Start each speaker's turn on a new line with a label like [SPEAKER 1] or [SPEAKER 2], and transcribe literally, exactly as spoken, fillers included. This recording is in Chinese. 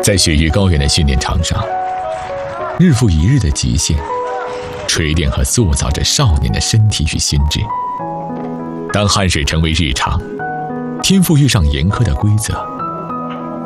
[SPEAKER 1] 在雪域高原的训练场上，日复一日的极限，锤炼和塑造着少年的身体与心智。当汗水成为日常，天赋遇上严苛的规则，